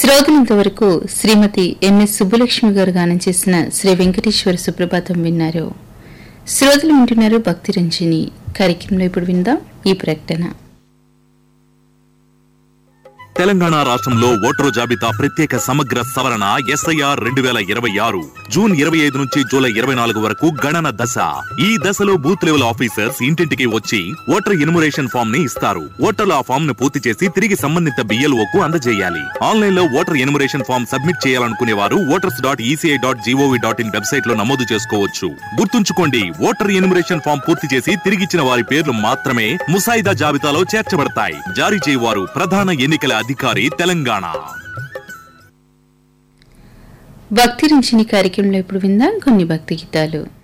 శ్రోతలు ఇంతవరకు శ్రీమతి ఎంఎస్ సుబ్బలక్ష్మి గారు గానం చేసిన శ్రీ వెంకటేశ్వర సుప్రభాతం విన్నారు. శ్రోతలు వింటున్నారు భక్తి రంజని కార్యక్రమంలో. ఇప్పుడు విందాం ఈ ప్రకటన. తెలంగాణ రాష్ట్రంలో ఓటరు జాబితా ప్రత్యేక సమగ్ర సవరణ SIR 2026 జూన్ 25 నుంచి జూలై 24 వరకు గణన దశ. ఈ దశలో బూత్ లెవెల్ ఆఫీసర్స్ ఇంటింటికి వచ్చి ఓటర్ ఎన్యుమరేషన్ ఫామ్ ని ఇస్తారు. ఓటర్లు ఆ ఫామ్ ను పూర్తి చేసి తిరిగి సంబంధిత BLOకు అందజేయాలి. ఆన్లైన్ లో ఓటర్ ఎన్యుమరేషన్ ఫామ్ సబ్మిట్ చేయాలనుకునే వారు voters.eci.gov.in వెబ్సైట్ లో నమోదు చేసుకోవచ్చు. గుర్తుంచుకోండి, ఓటర్ ఎన్యుమరేషన్ ఫామ్ పూర్తి చేసి తిరిగిచ్చిన వారి పేర్లు మాత్రమే ముసాయిదా జాబితాలో చేర్చబడతాయి. జారీ చేయవారు ప్రధాన ఎన్నికల అధికారి తెలంగాణ. భక్తి రంజని కార్యక్రమంలో ఇప్పుడు విందాం కొన్ని భక్తి గీతాలు.